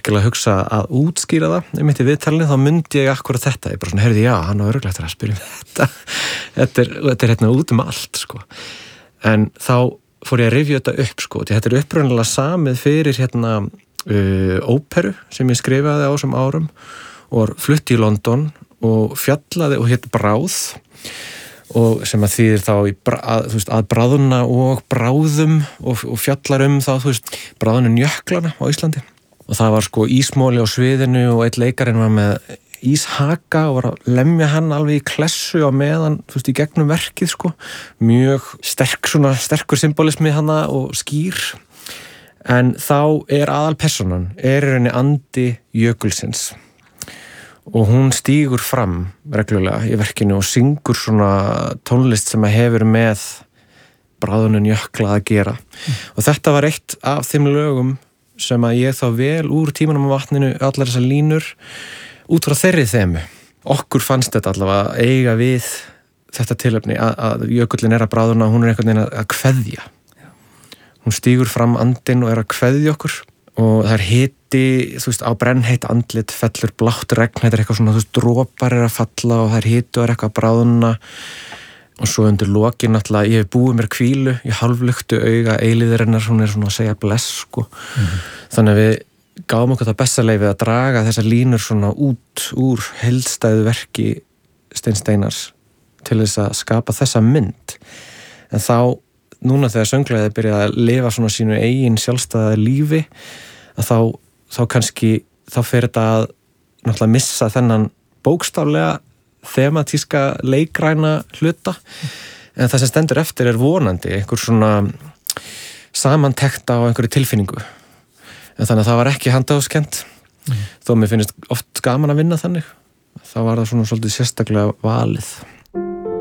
virkilega að hugsa að útskýra það mitt í viðtalinu, þá myndi ég akkurat þetta, ég bara svona, heyrði, já, hann var örugglega eftir að spyrja þetta. Þetta er hérna út allt, sko. En þá fór ég að rifja þetta upp, sko, því þetta upprunalega samið fyrir hérna óperu sem ég skrifaði á þessum árum og flutti í London og fjallaði og hétt Bráð og sem að þýðir þá að bráðuna og bráðum og fjallar þá, bráðunum jöklana á Íslandi. Og það var sko ísmóli á sviðinu og einn leikarinn var með íshaka og var að lemja hann alveg í klessu á meðan, í gegnum verkið sko. Mjög sterkur symbolismi hana og skýr. En þá aðalpersonan í rauninni andi jökulsins. Og hún stígur fram reglulega í verkinu og syngur svona tónlist sem hefur með bráðunum jökla að gera. Og þetta var eitt af þeim lögum sem að ég þá vel úr Tímanum á vatninu, allar þessar línur, út frá þeirri þemu. Okkur fannst þetta allavega eiga við þetta tilefni að jökullin að bráðuna, hún einhvern veginn að kveðja. Hún stígur fram andinn og að kveðja okkur. Og það hiti, á brennheitt andlit fellur blátt regn, þetta eitthvað svona, dropar að falla og það hiti og eitthvað að bráðuna og svo undir lokin náttúrulega, ég hef búið mér hvílu, ég hálfluktu auga eilíðurinnar, hún svona að segja bless, sko. Þannig að við gáum okkur það besta leyfið að draga þessar línur svona út úr heildstæðu verki Steins Steinars til þess að skapa þessa mynd. En þá, núna þegar sönglaðið byrjaði að lifa svona sínu eigin sjálfstæða lífi, að þá kannski, þá fer þetta að náttúrulega missa þennan bókstaflega þematíska leikræna hluta, en það sem stendur eftir vonandi einhver svona samantekta á einhverju tilfinningu. En þannig að það var ekki handahófskennt, þó mér finnst oft gaman að vinna þannig, þá var það svona svolítið sérstaklega valið.